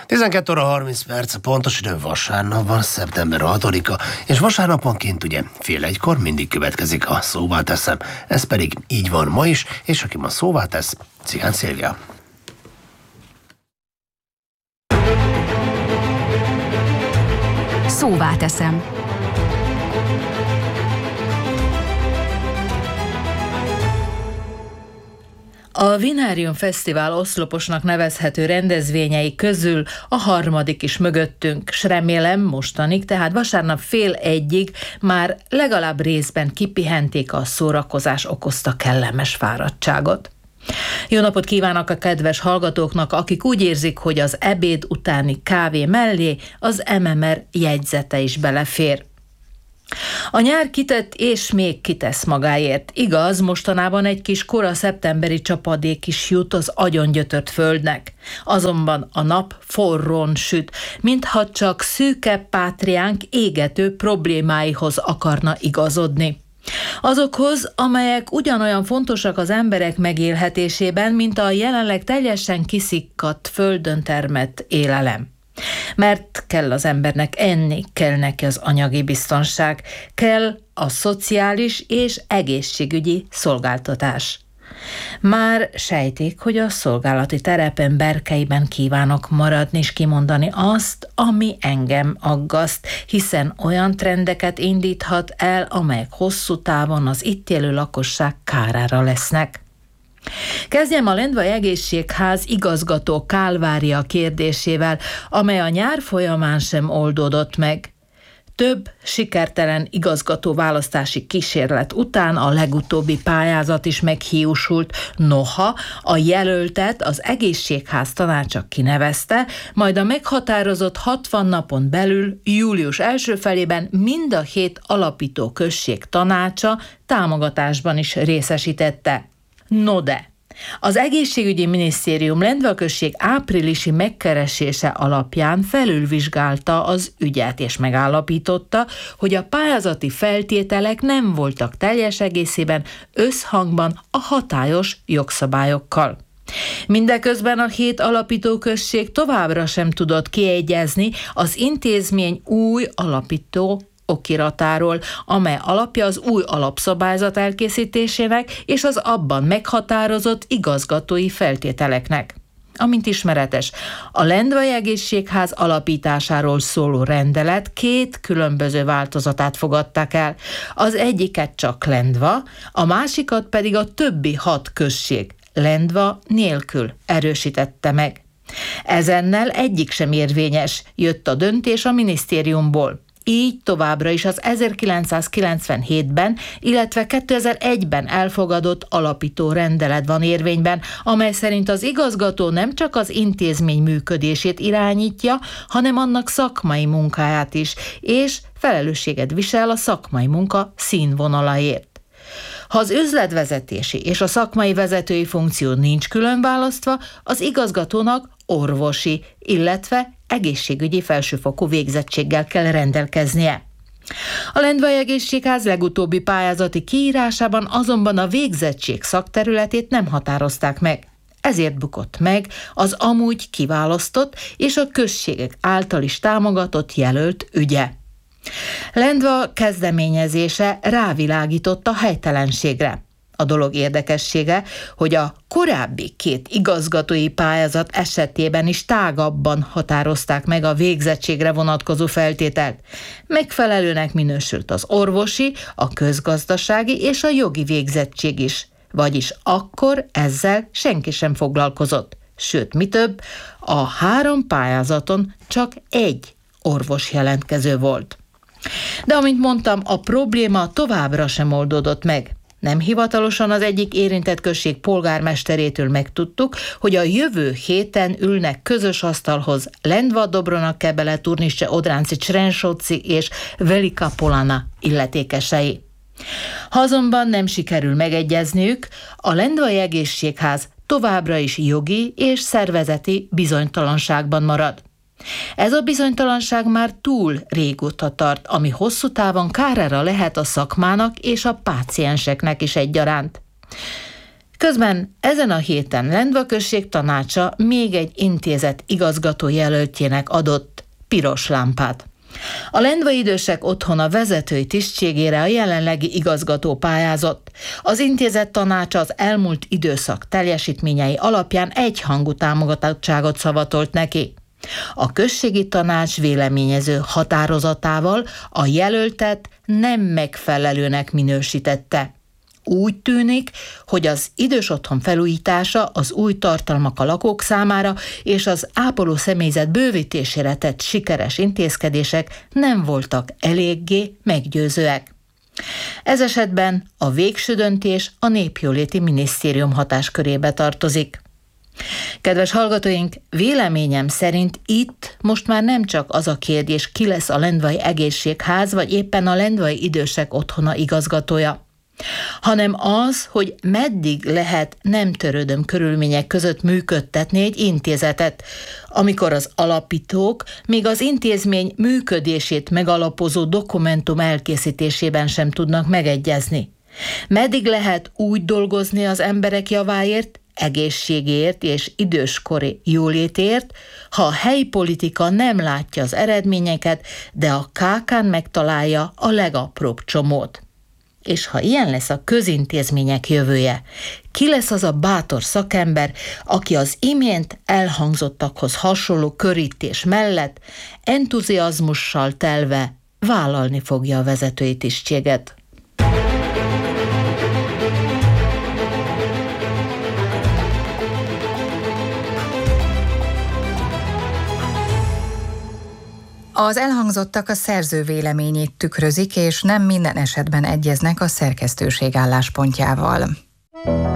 12 óra 30 perc, a pontos idő vasárnap van, szeptember 6-a, és vasárnaponként ugye 12:30 mindig következik a Szóvá teszem. Ez pedig így van ma is, és aki ma szóvá tesz, Cigán Szilvia. Szóvá teszem. A Vinárium Fesztivál oszloposnak nevezhető rendezvényei közül a harmadik is mögöttünk, s remélem mostanig, tehát vasárnap 12:30 már legalább részben kipihenték a szórakozás okozta kellemes fáradtságot. Jó napot kívánok a kedves hallgatóknak, akik úgy érzik, hogy az ebéd utáni kávé mellé az MMR jegyzete is belefér. A nyár kitett és még kitesz magáért. Igaz, mostanában egy kis kora szeptemberi csapadék is jut az agyongyötört földnek. Azonban a nap forrón süt, mintha csak szűke pátriánk égető problémáihoz akarna igazodni. Azokhoz, amelyek ugyanolyan fontosak az emberek megélhetésében, mint a jelenleg teljesen kiszikkadt földön termett élelem. Mert kell az embernek enni, kell neki az anyagi biztonság, kell a szociális és egészségügyi szolgáltatás. Már sejtik, hogy a szolgálati terepen berkeiben kívánok maradni és kimondani azt, ami engem aggaszt, hiszen olyan trendeket indíthat el, amelyek hosszú távon az itt élő lakosság kárára lesznek. Kezdjem a Lendvai Egészségház igazgató kálvária kérdésével, amely a nyár folyamán sem oldódott meg. Több sikertelen igazgató választási kísérlet után a legutóbbi pályázat is meghiúsult, noha a jelöltet az egészségház tanácsa kinevezte, majd a meghatározott 60 napon belül július első felében mind a 7 alapító község tanácsa támogatásban is részesítette. No de, az egészségügyi minisztérium Lendva község áprilisi megkeresése alapján felülvizsgálta az ügyet és megállapította, hogy a pályázati feltételek nem voltak teljes egészében összhangban a hatályos jogszabályokkal. Mindeközben a 7 alapító község továbbra sem tudott kiegyezni az intézmény új alapító okiratáról, amely alapja az új alapszabályzat elkészítésének és az abban meghatározott igazgatói feltételeknek. Amint ismeretes, a Lendvai Egészségház alapításáról szóló rendelet 2 különböző változatát fogadták el. Az egyiket csak Lendva, a másikat pedig a többi 6 község Lendva nélkül erősítette meg. Ezennel egyik sem érvényes, jött a döntés a minisztériumból. Így továbbra is az 1997-ben, illetve 2001-ben elfogadott alapító rendelet van érvényben, amely szerint az igazgató nem csak az intézmény működését irányítja, hanem annak szakmai munkáját is, és felelősséget visel a szakmai munka színvonalaért. Ha az üzletvezetési és a szakmai vezetői funkció nincs külön választva, az igazgatónak orvosi, illetve egészségügyi felsőfokú végzettséggel kell rendelkeznie. A Lendvai Egészségház legutóbbi pályázati kiírásában azonban a végzettség szakterületét nem határozták meg. Ezért bukott meg az amúgy kiválasztott és a községek által is támogatott jelölt ügye. Lendva kezdeményezése rávilágított a helytelenségre. A dolog érdekessége, hogy a korábbi 2 igazgatói pályázat esetében is tágabban határozták meg a végzettségre vonatkozó feltételt. Megfelelőnek minősült az orvosi, a közgazdasági és a jogi végzettség is. Vagyis akkor ezzel senki sem foglalkozott. Sőt, mi több, a 3 pályázaton csak 1 orvos jelentkező volt. De amint mondtam, a probléma továbbra sem oldódott meg. Nem hivatalosan az egyik érintett község polgármesterétől megtudtuk, hogy a jövő héten ülnek közös asztalhoz Lendva, Dobrona, Kebele, Turnice, Odránci, Csrensóci és Velika Polana illetékesei. Ha azonban nem sikerül megegyezniük, a Lendvai Egészségház továbbra is jogi és szervezeti bizonytalanságban marad. Ez a bizonytalanság már túl régóta tart, ami hosszú távon kárára lehet a szakmának és a pácienseknek is egyaránt. Közben ezen a héten Lendva község tanácsa még egy intézet igazgató jelöltjének adott piros lámpát. A Lendvai Idősek Otthona vezetői tisztségére a jelenlegi igazgató pályázott. Az intézet tanácsa az elmúlt időszak teljesítményei alapján egyhangú támogatottságot szavatolt neki. A községi tanács véleményező határozatával a jelöltet nem megfelelőnek minősítette. Úgy tűnik, hogy az idős otthon felújítása, az új tartalmak a lakók számára és az ápoló személyzet bővítésére tett sikeres intézkedések nem voltak eléggé meggyőzőek. Ez esetben a végső döntés a Népjóléti Minisztérium hatáskörébe tartozik. Kedves hallgatóink, véleményem szerint itt most már nem csak az a kérdés, ki lesz a Lendvai Egészségház, vagy éppen a Lendvai Idősek Otthona igazgatója, hanem az, hogy meddig lehet nem törődöm körülmények között működtetni egy intézetet, amikor az alapítók még az intézmény működését megalapozó dokumentum elkészítésében sem tudnak megegyezni. Meddig lehet úgy dolgozni az emberek javáért, egészségért és időskori jólétért, ha a helyi politika nem látja az eredményeket, de a kákán megtalálja a legapróbb csomót. És ha ilyen lesz a közintézmények jövője, ki lesz az a bátor szakember, aki az imént elhangzottakhoz hasonló körítés mellett entuziazmussal telve vállalni fogja a vezetői tisztséget? Az elhangzottak a szerző véleményét tükrözik, és nem minden esetben egyeznek a szerkesztőség álláspontjával.